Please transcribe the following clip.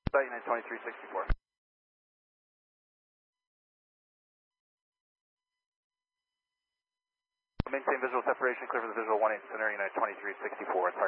United 2364. Maintain visual separation, clear for the visual 18 center, United 2364.